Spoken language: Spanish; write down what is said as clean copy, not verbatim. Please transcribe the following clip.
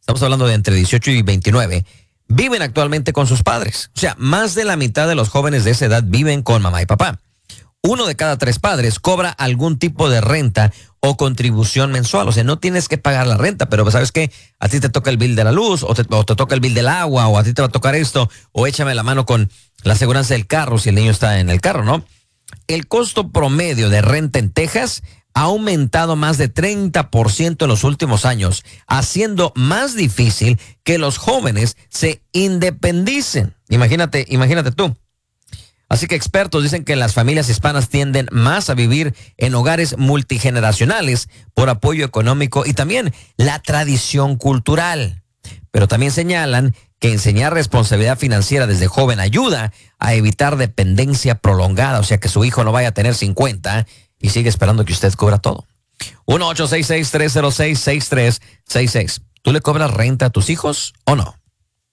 estamos hablando de entre 18 y 29, viven actualmente con sus padres. O sea, más de la mitad de los jóvenes de esa edad viven con mamá y papá. 1 de cada 3 padres cobra algún tipo de renta o contribución mensual. O sea, no tienes que pagar la renta, pero ¿sabes qué? A ti te toca el bill de la luz, o te toca el bill del agua, o a ti te va a tocar esto, o échame la mano con la aseguranza del carro si el niño está en el carro, ¿no? El costo promedio de renta en Texas ha aumentado más de 30% en los últimos años, haciendo más difícil que los jóvenes se independicen. Imagínate tú. Así que expertos dicen que las familias hispanas tienden más a vivir en hogares multigeneracionales por apoyo económico y también la tradición cultural. Pero también señalan que enseñar responsabilidad financiera desde joven ayuda a evitar dependencia prolongada, o sea que su hijo no vaya a tener 50 y sigue esperando que usted cobra todo. 1-866-306-6366. ¿Tú le cobras renta a tus hijos o no?